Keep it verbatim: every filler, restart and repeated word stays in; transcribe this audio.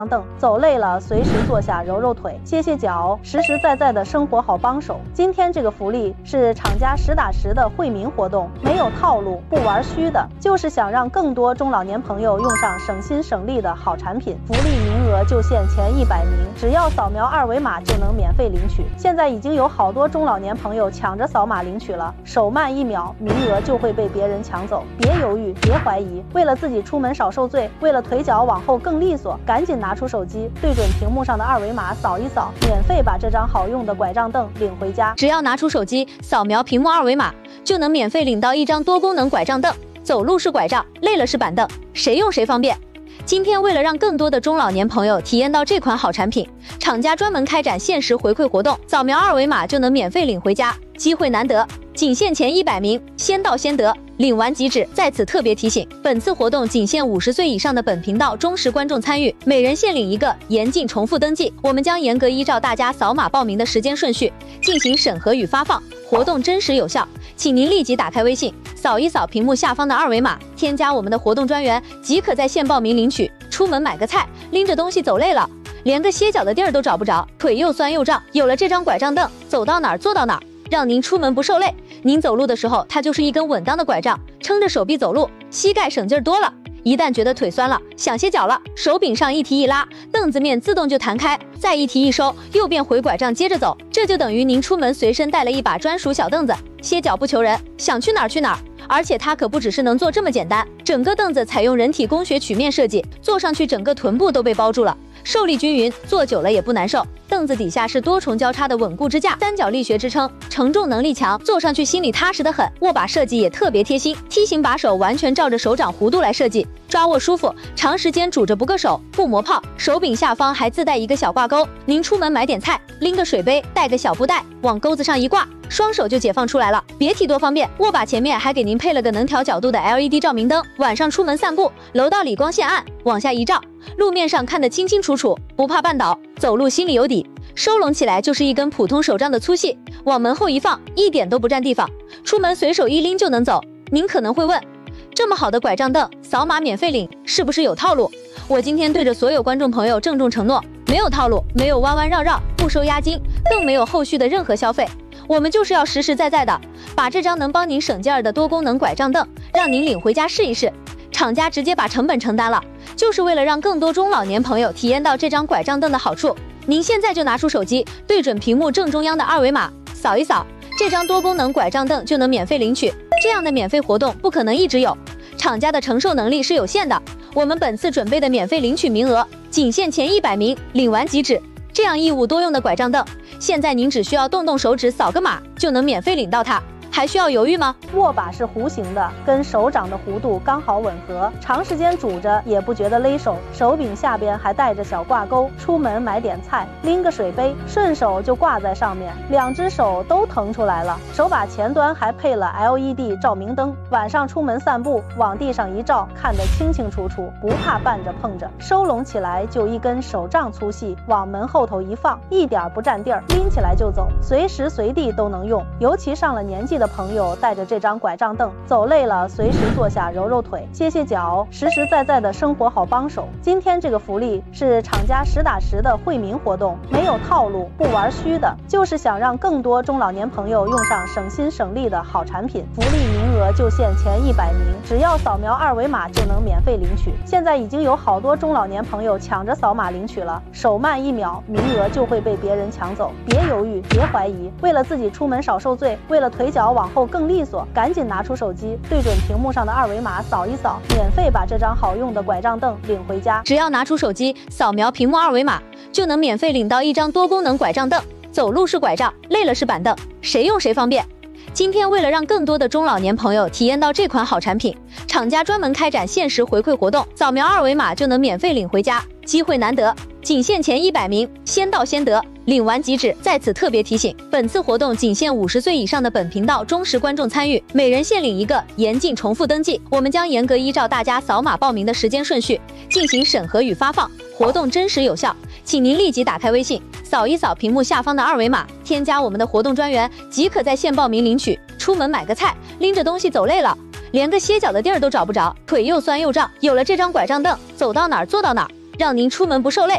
凳，走累了随时坐下揉揉腿、歇歇脚，实实在在的生活好帮手。今天这个福利是厂家实打实的惠民活动，没有套路，不玩虚的，就是想让更多中老年朋友用上省心省力的好产品。福利名额就限前一百名，只要扫描二维码就能免费领取。现在已经有好多中老年朋友抢着扫码领取了，手慢一秒，名额就会被别人抢走。别犹豫，别怀疑，为了自己出门少受罪，为了腿脚往后更利索，赶紧拿出手机，对准屏幕上的二维码扫一扫，免费把这张好用的拐杖凳领回家。 只要拿出手机，扫描屏幕二维码，就能免费领到一张多功能拐杖凳。走路是拐杖，累了是板凳，谁用谁方便。今天为了让更多的中老年朋友体验到这款好产品，厂家专门开展限时回馈活动，扫描二维码就能免费领回家，机会难得，仅限前一百名，先到先得，领完即止。在此特别提醒，本次活动仅限五十岁以上的本频道忠实观众参与，每人限领一个，严禁重复登记。我们将严格依照大家扫码报名的时间顺序进行审核与发放，活动真实有效，请您立即打开微信，扫一扫屏幕下方的二维码，添加我们的活动专员，即可在线报名领取。出门买个菜，拎着东西走累了，连个歇脚的地儿都找不着，腿又酸又胀，有了这张拐杖凳，走到哪儿坐到哪儿，让您出门不受累。您走路的时候，它就是一根稳当的拐杖，撑着手臂走路，膝盖省劲儿多了。一旦觉得腿酸了，想歇脚了，手柄上一提一拉，凳子面自动就弹开，再一提一收，又变回拐杖接着走。这就等于您出门随身带了一把专属小凳子，歇脚不求人，想去哪儿去哪儿。而且它可不只是能做这么简单，整个凳子采用人体工学曲面设计，坐上去整个臀部都被包住了，受力均匀，坐久了也不难受。凳子底下是多重交叉的稳固支架，三角力学支撑，承重能力强，坐上去心里踏实得很。握把设计也特别贴心，梯形把手完全照着手掌弧度来设计，抓握舒服，长时间拄着不硌手，不磨泡。手柄下方还自带一个小挂钩，您出门买点菜，拎个水杯，带个小布袋，往钩子上一挂，双手就解放出来了，别提多方便。握把前面还给您配了个能调角度的 L E D 照明灯，晚上出门散步，楼道里光线暗，往下一照，路面上看得清清楚楚，不怕绊倒，走路心里有底。收拢起来就是一根普通手杖的粗细，往门后一放，一点都不占地方，出门随手一拎就能走。您可能会问，这么好的拐杖凳，扫码免费领，是不是有套路？我今天对着所有观众朋友郑重承诺，没有套路，没有弯弯绕绕，不收押金，更没有后续的任何消费。我们就是要实实在在的把这张能帮您省劲儿的多功能拐杖凳让您领回家试一试。厂家直接把成本承担了，就是为了让更多中老年朋友体验到这张拐杖凳的好处。您现在就拿出手机，对准屏幕正中央的二维码，扫一扫，这张多功能拐杖凳就能免费领取。这样的免费活动不可能一直有，厂家的承受能力是有限的。我们本次准备的免费领取名额仅限前一百名，领完即止。这样一物多用的拐杖凳，现在您只需要动动手指扫个码就能免费领到它，还需要犹豫吗？ 握把是弧形的，跟手掌的弧度刚好吻合，长时间拄着也不觉得勒手。手柄下边还带着小挂钩，出门买点菜，拎个水杯，顺手就挂在上面，两只手都腾出来了。手把前端还配了 L E D 照明灯，晚上出门散步，往地上一照，看得清清楚楚，不怕绊着碰着。收拢起来就一根手杖粗细，往门后头一放，一点不占地儿，拎起来就走，随时随地都能用。尤其上了年纪的朋友带着这张拐杖凳，走累了随时坐下揉揉腿、歇歇脚，实实在在的生活好帮手。今天这个福利是厂家实打实的惠民活动，没有套路，不玩虚的，就是想让更多中老年朋友用上省心省力的好产品。福利名额就限前一百名，只要扫描二维码就能免费领取。现在已经有好多中老年朋友抢着扫码领取了，手慢一秒，名额就会被别人抢走。别犹豫，别怀疑，为了自己出门少受罪，为了腿脚往后更利索，赶紧拿出手机，对准屏幕上的二维码扫一扫，免费把这张好用的拐杖凳领回家。 只要拿出手机，扫描屏幕二维码，就能免费领到一张多功能拐杖凳。走路是拐杖，累了是板凳，谁用谁方便。今天为了让更多的中老年朋友体验到这款好产品，厂家专门开展限时回馈活动，扫描二维码就能免费领回家，机会难得，仅限前一百名，先到先得，领完即止。在此特别提醒，本次活动仅限五十岁以上的本频道忠实观众参与，每人限领一个，严禁重复登记。我们将严格依照大家扫码报名的时间顺序进行审核与发放，活动真实有效，请您立即打开微信，扫一扫屏幕下方的二维码，添加我们的活动专员，即可在线报名领取。出门买个菜，拎着东西走累了，连个歇脚的地儿都找不着，腿又酸又胀，有了这张拐杖凳，走到哪儿坐到哪儿，让您出门不受累。